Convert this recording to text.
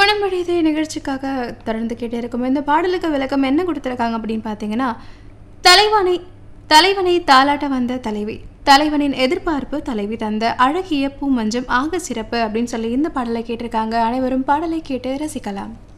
மனம் வழியதே நிகழ்ச்சிக்காக தொடர்ந்து கேட்டே இருக்கும். இந்த பாடலுக்கு விளக்கம் என்ன கொடுத்துருக்காங்க அப்படின்னு பார்த்தீங்கன்னா, தலைவனை தலைவனை தாலாட்ட வந்த தலைவி, தலைவனின் எதிர்பார்ப்பு தலைவி தந்த அழகிய பூ மஞ்சம் ஆக சிறப்பு அப்படின்னு சொல்லி இந்த பாடலை கேட்டிருக்காங்க. அனைவரும் பாடலை கேட்டு ரசிக்கலாம்.